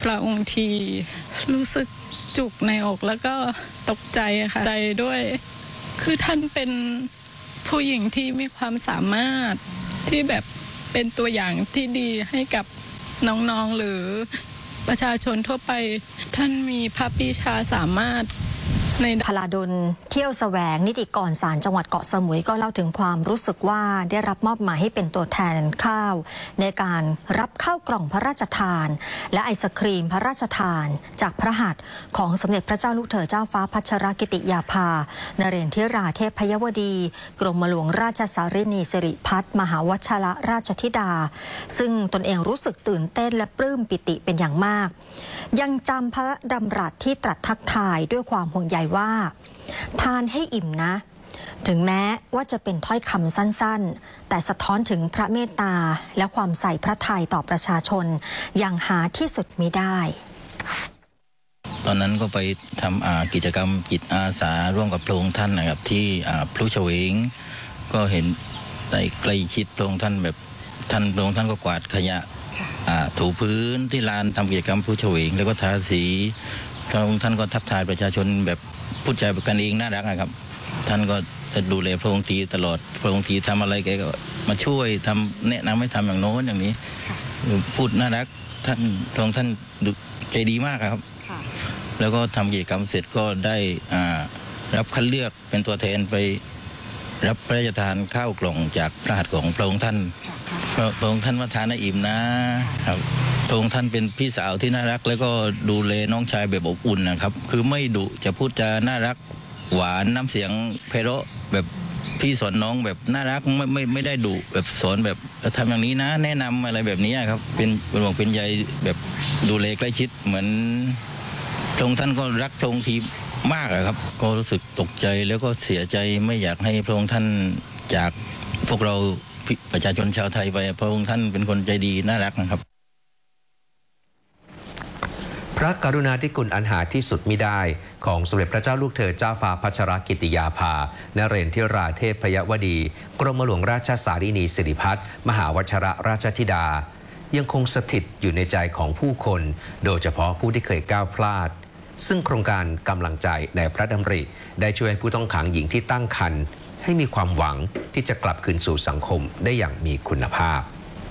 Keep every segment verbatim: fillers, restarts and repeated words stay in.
พระองค์ทีรู้สึกจุกในอกแล้วก็ตกใจค่ะใจด้วยคือท่านเป็นผู้หญิงที่มีความสามารถที่แบบเป็นตัวอย่างที่ดีให้กับน้องๆหรือประชาชนทั่วไปท่านมีพระปรีชาสามารถในพลาดลเที่ยวแสวงนิติกรศาลจังหวัดเกาะสมุยก็เล่าถึงความรู้สึกว่าได้รับมอบหมายให้เป็นตัวแทนข้าวในการรับข้าวกล่องพระราชทานและไอศครีมพระราชทานจากพระหัตถ์ของสมเด็จพระเจ้าลูกเธอเจ้าฟ้าพัชรกิติยาภานเรนทิราเทพยวดีกรมหลวงราชสารินีสิริพัฒน์มหาวชิรราชธิดาซึ่งตนเองรู้สึกตื่นเต้นและปลื้มปิติเป็นอย่างมากยังจำพระดำรัสที่ตรัสทักทายด้วยความห่วงใยว่าทานให้อิ่มนะถึงแม้ว่าจะเป็นถ้อยคำสั้นๆแต่สะท้อนถึงพระเมตตาและความใส่พระทัยต่อประชาชนอย่างหาที่สุดมิได้ตอนนั้นก็ไปทำกิจกรรมจิตอาสาร่วมกับพระองค์ท่านนะครับที่พลุเฉวงก็เห็นได้ใกล้ชิดพระองค์ท่านแบบท่านพระองค์ท่านก็กวาดขยะถูพื้นที่ลานทำกิจกรรมพลุเฉวงแล้วก็ทาสีพระองค์ท่านก็ทักทายประชาชนแบบพูดจากันเองน่ารักนะครับท่านก็จะดูแลพระองค์ทีตลอดพระองค์ทีทำอะไรแกก็มาช่วยทำแนะนำให้ทำอย่างโน้นอย่างนี้พูดน่ารักท่านพระองค์ท่านใจดีมากครับแล้วก็ทำกิจกรรมเสร็จก็ได้รับคัดเลือกเป็นตัวแทนไปรับพระราชทานข้าวกล่องจากพระหัตถ์ของพระองค์ท่านพระองค์ท่านว่าทานให้อิ่มนะครับพระองค์ท่านเป็นพี่สาวที่น่ารักแล้วก็ดูแลน้องชายแบบอบอุ่นนะครับคือไม่ดุจะพูดจาน่ารักหวานน้ำเสียงไพเราะแบบพี่สอนน้องแบบน่ารักไม่ไม่ไม่ได้ดุแบบสอนแบบทำอย่างนี้นะแนะนำอะไรแบบนี้ครับเป็นเป็นห่วงเป็นใยแบบดูแลใกล้ชิดเหมือนพระองค์ท่านก็รักพระองค์ทีมากครับก็รู้สึกตกใจแล้วก็เสียใจไม่อยากให้พระองค์ท่านจากพวกเราประชาชนชาวไทยไปพระองค์ท่านเป็นคนใจดีน่ารักนะครับพระกรุณาธิคุณอันหาที่สุดมิได้ของสมเด็จพระเจ้าลูกเธอเจ้าฟ้าพัชรกิติยาภานเรนทิราเทพยวดีกรมหลวงราชสารินีสิริพัฒน์มหาวชิรราชธิดายังคงสถิตอยู่ในใจของผู้คนโดยเฉพาะผู้ที่เคยก้าวพลาดซึ่งโครงการกำลังใจในพระดำริได้ช่วยให้ผู้ต้องขังหญิงที่ตั้งครรภ์ให้มีความหวังที่จะกลับคืนสู่สังคมได้อย่างมีคุณภาพ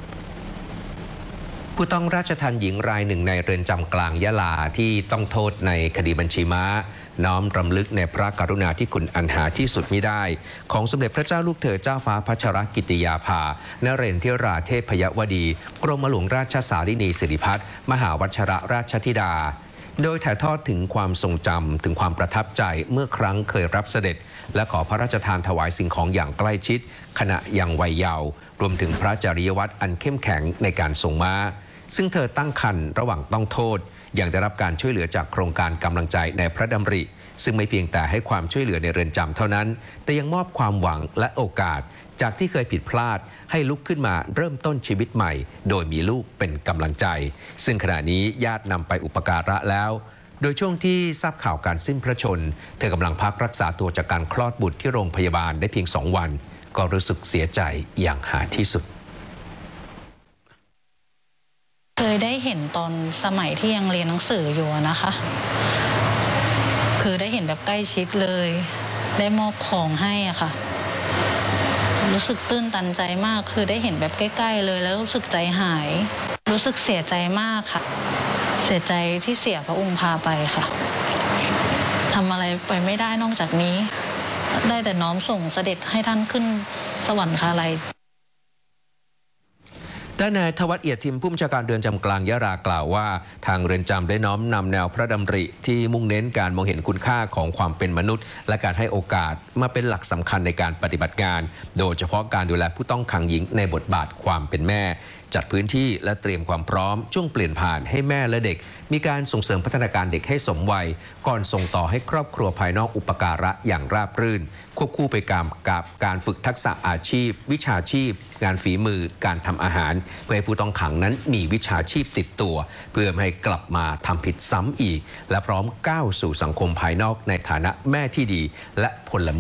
ผู้ต้องราชทัณฑ์หญิงรายหนึ่งในเรือนจำกลางยะลาที่ต้องโทษในคดีบัญชีม้าน้อมรำลึกในพระกรุณาธิคุณอันหาที่สุดมิได้ของสมเด็จพระเจ้าลูกเธอเจ้าฟ้าพัชรกิติยาภานเรนทิราเทพยวดีกรมหลวงราชสารินีสิริพัฒน์มหาวชิรราชธิดาโดยถ่ายทอดถึงความทรงจำถึงความประทับใจเมื่อครั้งเคยรับเสด็จและขอพระราชทานถวายสิ่งของอย่างใกล้ชิดขณะยังวัยเยาว์รวมถึงพระจริยวัตรอันเข้มแข็งในการทรงม้าซึ่งเธอตั้งครรภ์ระหว่างต้องโทษยังได้รับการช่วยเหลือจากโครงการกำลังใจในพระดำริซึ่งไม่เพียงแต่ให้ความช่วยเหลือในเรือนจำเท่านั้นแต่ยังมอบความหวังและโอกาสจากที่เคยผิดพลาดให้ลุกขึ้นมาเริ่มต้นชีวิตใหม่โดยมีลูกเป็นกำลังใจซึ่งขณะนี้ญาตินำไปอุปการะแล้วโดยช่วงที่ทราบข่าวการสิ้นพระชนม์เธอกำลังพักรักษาตัวจากการคลอดบุตรที่โรงพยาบาลได้เพียงสองวันก็รู้สึกเสียใจอย่างหาที่สุดเคยได้เห็นตอนสมัยที่ยังเรียนหนังสืออยู่นะคะคือได้เห็นแบบใกล้ชิดเลยได้มอบของให้อะค่ะรู้สึกตื้นตันใจมากคือได้เห็นแบบใกล้ๆเลยแล้วรู้สึกใจหายรู้สึกเสียใจมากค่ะเสียใจที่เสียพระองค์พาไปค่ะทำอะไรไปไม่ได้นอกจากนี้ได้แต่น้อมส่งเสด็จให้ท่านขึ้นสวรรคาลัยด้านนายธวัชเอียดทิมผู้บัญชาการเรือนจำกลางยะลากล่าวว่าทางเรือนจำได้น้อมนำแนวพระดำริที่มุ่งเน้นการมองเห็นคุณค่าของความเป็นมนุษย์และการให้โอกาสมาเป็นหลักสำคัญในการปฏิบัติงานโดยเฉพาะการดูแลผู้ต้องขังหญิงในบทบาทความเป็นแม่จัดพื้นที่และเตรียมความพร้อมช่วงเปลี่ยนผ่านให้แม่และเด็กมีการส่งเสริมพัฒนาการเด็กให้สมวัยก่อนส่งต่อให้ครอบครัวภายนอกอุปการะอย่างราบรื่นควบคู่ไปกับกับการฝึกทักษะอาชีพวิชาชีพงานฝีมือการทำอาหารเพื่อให้ผู้ต้องขังนั้นมีวิชาชีพติดตัวเพื่อไม่ให้กลับมาทำผิดซ้ำอีกและพร้อมก้าวสู่สังคมภายนอกในฐานะแม่ที่ดีและพลเมือง